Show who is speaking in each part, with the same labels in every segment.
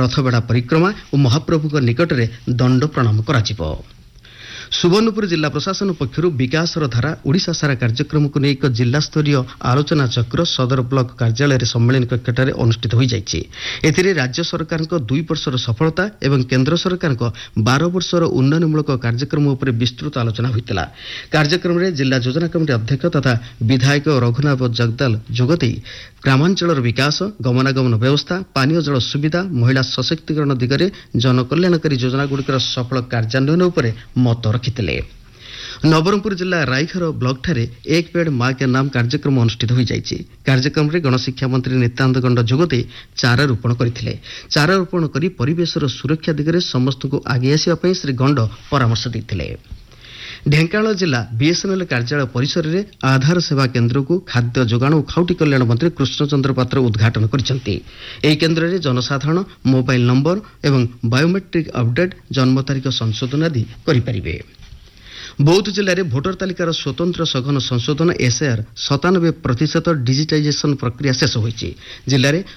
Speaker 1: रथबेड़ा परिक्रमा और महाप्रभु निकटरे दंड प्रणाम कराजिब। सुवर्णपुर जिला प्रशासन पक्षर विकासर धारा ओडिशा सारा कार्यक्रम को नहीं एक जिला स्तरीय आलोचना चक्र सदर ब्लॉक कार्यालय सम्मेलन कक्षठार अनुष्ठित हो जाए। राज्य सरकार 2 वर्षर सफलता एवं केंद्र सरकार 12 वर्षर उन्नयनमूलक कार्यक्रम उपर विस्तृत आलोचना होता। कार्यक्रम में जिला योजना कमिटी अध्यक्ष तथा विधायक रघुनाथ जगदाल जोगदे ग्रामांचल विकास, गमनागमन व्यवस्था, पानीय जल सुविधा, महिला सशक्तिकरण दिगरे जनकल्याणकारी योजनागुड़िकर सफल कार्यान्वयन उपर मत रखिते। नवरंगपुर जिला रायघर ब्लॉक ठारे एक पेड़ मां के नाम कार्यक्रम अनुष्ठित हो जाए। कार्यक्रम में गणशिक्षा मंत्री नित्यानंद गंड जोगदे चारा रोपण करथिले। चारा रोपण करी परिवेशर सुरक्षा दिगरे समस्त को आगे आसिया पई श्री गंड परामर्श देथिले। ढेंकानाल जिला बीएसएनएल कार्यालय परिसर में आधार सेवा केन्द्र को खाद्य जोगाण और खाउटी कल्याण मंत्री कृष्णचंद्र पात्र उद्घाटन करिसेंती। एही केन्द्र में जनसाधारण मोबाइल नंबर एवं बायोमेट्रिक अपडेट, जन्म तारीख संशोधन आदि करिपारिबे। बौद्ध जिले में भोटर तालिकार स्वतंत्र सघन संशोधन एसआईआर 97% डिजिटाइजेशन प्रक्रिया शेष होईछि। जिले में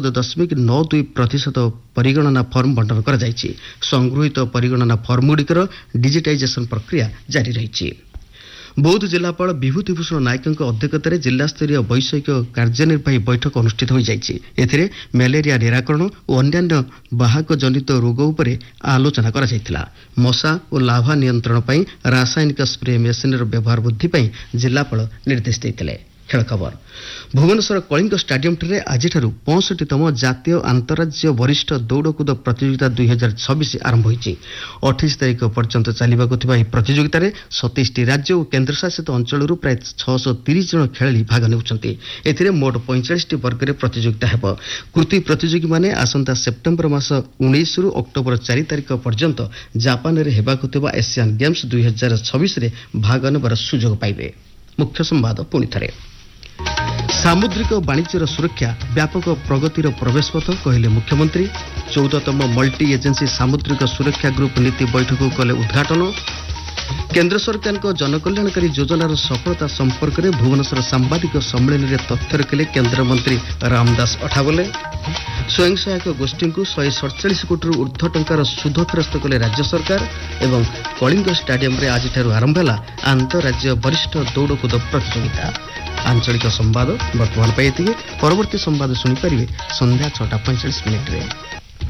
Speaker 1: 99.92% परिगणना फर्म बंटन करा जायछि। संगृहित परिगणना फर्म गुड़िकर डिजिटाइजेशन प्रक्रिया जारी रही। बौद्ध जिलापाल विभूतिभूषण नायकों अध्यक्षतार जिलास्तरीय वैषयिक कार्यनिर्वाही बैठक अनुष्ठित हो जाए। एथिरे मलेरिया निराकरण और अन्य बाहक जनित रोग उपर आलोचना करा जायतिला। मशा और लाभा नियंत्रण पर रासायनिक स्प्रे मेसिन व्यवहार वृद्धि पर जिलापाल निर्देश देते। खेल खबर भुवनेश्वर कलिंग स्टाडियम ठारे आज 65तम जातीय अंतरराज्य वरिष्ठ दौड़कूद प्रतियोगिता 2026 आरंभ होईछि। 28 तारिख पर्यंत चलिबाकु थिबा ଏହି प्रतियोगितारे 27टी राज्य और केन्द्रशासित अंचलरू प्राय 630 जन खेलाड़ी भाग नेउछन्ति। एथिरे मोट 45टी वर्गरे प्रतियोगिता हेबो। कृति प्रतियोगी माने आसंता सेप्टेम्बर मास 19 रु अक्टोबर 4 तारिख पर्यंत जापान रे हेबाकु थिबा एशियन गेम्स 2026 रे भाग नेबार सुजोग पाइबे। मुख्य संवाद पुणी थरे। सामुद्रिक वाणिज्यर सुरक्षा व्यापक प्रगतिर प्रवेशपथ कहले मुख्यमंत्री। 14तम मल्टी एजेंसी सामुद्रिक सुरक्षा ग्रुप नीति बैठक कले उद्घाटन। केंद्र सरकार जनकल्याणकारी योजनार सफलता संपर्क में भुवनेश्वर सांबादिक सम्मेलन में तथ्य रखिले केंद्र मंत्री रामदास अठावले। स्वयं सहायक गोष्ठी को 147 कोटी ऊर्ध्व टंकार सुध फेरस्त कले राज्य सरकार। एवं कलिंग स्टाडियम रे आज आरंभ है आंतरराज्य वरिष्ठ दौड़कूद प्रतियोगिता। आंचलिक संवाद वर्तमान पाई परवर्ती संवाद शुणिपारे संध्या 6:45 रे।